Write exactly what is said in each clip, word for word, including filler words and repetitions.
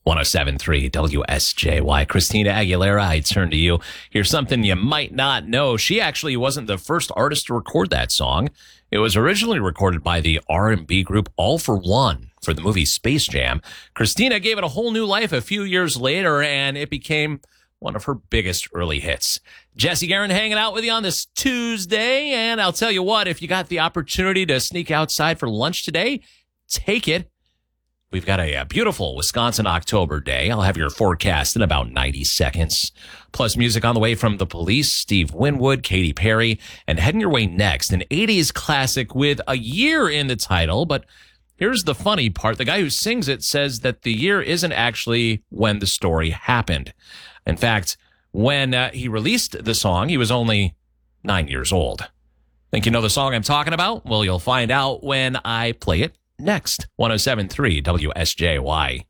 one oh seven point three W S J Y. Christina Aguilera, I turn to you. Here's something you might not know. She actually wasn't the first artist to record that song. It was originally recorded by the R and B group All for One for the movie Space Jam. Christina gave it a whole new life a few years later, and it became one of her biggest early hits. Jesse Guerin hanging out with you on this Tuesday, and I'll tell you what, if you got the opportunity to sneak outside for lunch today, take it. We've got a, a beautiful Wisconsin October day. I'll have your forecast in about ninety seconds. Plus music on the way from The Police, Steve Winwood, Katy Perry, and heading your way next, an eighties classic with a year in the title. But here's the funny part. The guy who sings it says that the year isn't actually when the story happened. In fact, when uh, he released the song, he was only nine years old. Think you know the song I'm talking about? Well, you'll find out when I play it next. one oh seven point three W S J Y.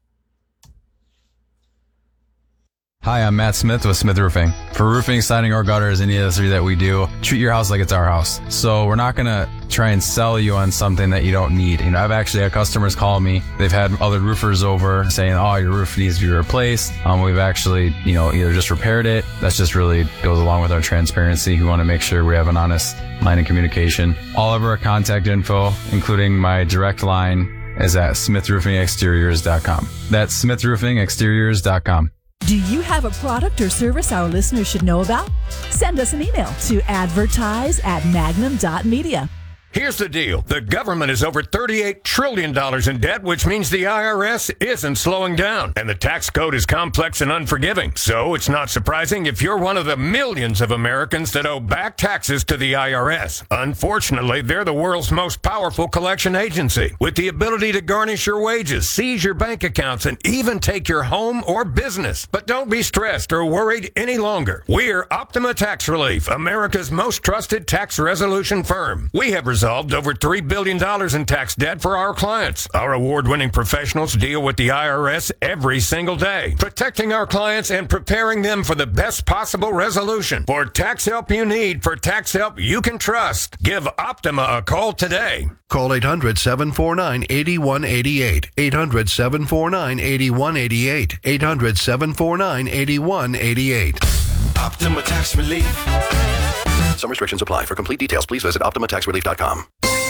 Hi, I'm Matt Smith with Smith Roofing. For roofing, siding, or gutters, any of the three that we do, treat your house like it's our house. So we're not going to try and sell you on something that you don't need. You know, I've actually had customers call me. They've had other roofers over saying, oh, your roof needs to be replaced. Um, we've actually, you know, either just repaired it. That's just really goes along with our transparency. We want to make sure we have an honest line of communication. All of our contact info, including my direct line, is at smith roofing exteriors dot com. That's smith roofing exteriors dot com. Do you have a product or service our listeners should know about? Send us an email to advertise at magnum dot media. Here's the deal. The government is over thirty-eight trillion dollars in debt, which means the I R S isn't slowing down. And the tax code is complex and unforgiving. So it's not surprising if you're one of the millions of Americans that owe back taxes to the I R S. Unfortunately, they're the world's most powerful collection agency, with the ability to garnish your wages, seize your bank accounts, and even take your home or business. But don't be stressed or worried any longer. We're Optima Tax Relief, America's most trusted tax resolution firm. We have resolved over three billion dollars in tax debt for our clients. Our award-winning professionals deal with the I R S every single day, protecting our clients and preparing them for the best possible resolution. For tax help you need, for tax help you can trust, give Optima a call today. Call eight hundred, seven four nine, eight one eight eight. eight hundred, seven four nine, eight one eight eight. eight hundred, seven four nine, eight one eight eight. Optima Tax Relief. Some restrictions apply. For complete details, please visit optima tax relief dot com.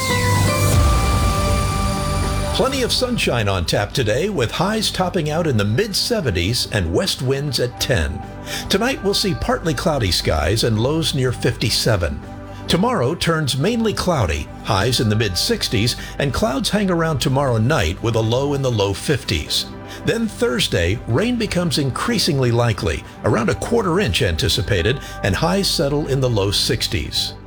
Plenty of sunshine on tap today, with highs topping out in the mid seventies and west winds at ten. Tonight we'll see partly cloudy skies and lows near fifty-seven. Tomorrow turns mainly cloudy, highs in the mid sixties, and clouds hang around tomorrow night with a low in the low fifties. Then Thursday, rain becomes increasingly likely, around a quarter inch anticipated, and highs settle in the low sixties.